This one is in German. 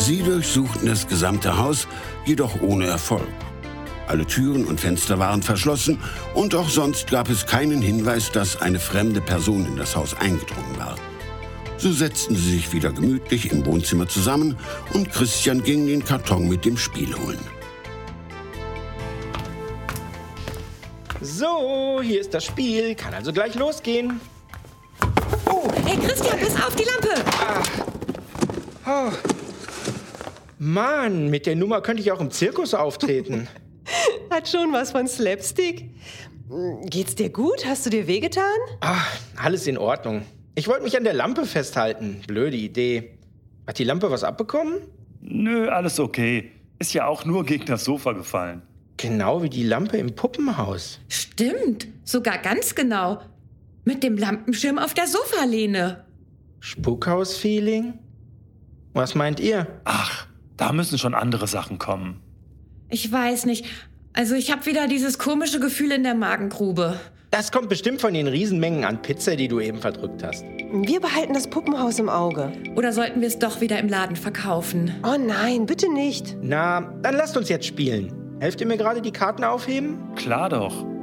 Sie durchsuchten das gesamte Haus, jedoch ohne Erfolg. Alle Türen und Fenster waren verschlossen und auch sonst gab es keinen Hinweis, dass eine fremde Person in das Haus eingedrungen war. So setzten sie sich wieder gemütlich im Wohnzimmer zusammen und Christian ging den Karton mit dem Spiel holen. So, hier ist das Spiel. Kann also gleich losgehen. Oh, hey Christian, pass auf die Lampe! Oh. Mann, mit der Nummer könnte ich auch im Zirkus auftreten. Hat schon was von Slapstick. Geht's dir gut? Hast du dir wehgetan? Ach, alles in Ordnung. Ich wollte mich an der Lampe festhalten. Blöde Idee. Hat die Lampe was abbekommen? Nö, alles okay. Ist ja auch nur gegen das Sofa gefallen. Genau wie die Lampe im Puppenhaus. Stimmt, sogar ganz genau. Mit dem Lampenschirm auf der Sofalehne. Spukhaus-Feeling? Was meint ihr? Ach, da müssen schon andere Sachen kommen. Ich weiß nicht. Also ich habe wieder dieses komische Gefühl in der Magengrube. Das kommt bestimmt von den Riesenmengen an Pizza, die du eben verdrückt hast. Wir behalten das Puppenhaus im Auge. Oder sollten wir es doch wieder im Laden verkaufen? Oh nein, bitte nicht. Na, dann lasst uns jetzt spielen. Helft ihr mir gerade die Karten aufheben? Klar doch.